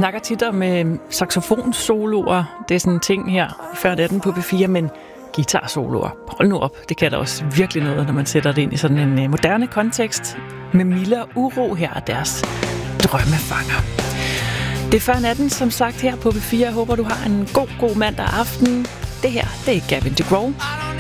snakker tit om saxofonsoloer. Det er sådan en ting her før natten på P4, men guitarsoloer, hold nu op, det kan da også virkelig noget, når man sætter det ind i sådan en moderne kontekst med Mille og Uro her og deres drømmefanger. Det er før natten, som sagt, her på P4. Jeg håber, du har en god mandag aften. Det her, det er Gavin DeGraw.